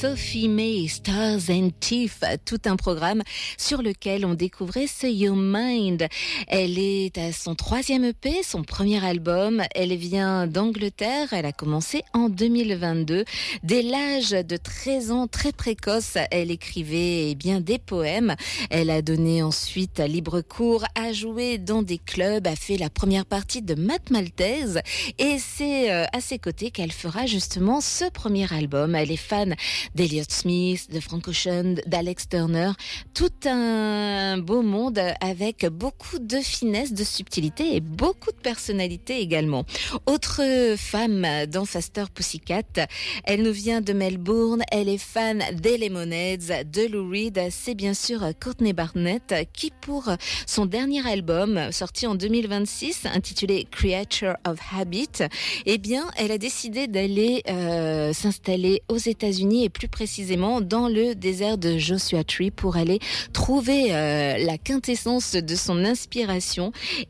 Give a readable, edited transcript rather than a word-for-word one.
Sophie May, Stars and Teeth, tout un programme sur lequel on découvrait ce Your Mind. Elle est à son 3e EP, son premier album. Elle vient d'Angleterre. Elle a commencé en 2022. Dès l'âge de 13 ans, très précoce, elle écrivait des poèmes. Elle a donné ensuite libre cours, a joué dans des clubs, a fait la première partie de Math Maltese. Et c'est à ses côtés qu'elle fera justement ce premier album. Elle est fan d'Elliott Smith, de Frank Ocean, d'Alex Turner, tout un beau monde avec beaucoup de finesse, de subtilité et beaucoup de personnalité également. Autre femme dans Faster Pussycat, elle nous vient de Melbourne, elle est fan des Lemonheads, de Lou Reed, c'est bien sûr Courtney Barnett qui pour son dernier album sorti en 2026 intitulé Creature of Habit, elle a décidé d'aller s'installer aux États-Unis et plus précisément dans le désert de Joshua Tree pour aller trouver la quintessence de son inspiration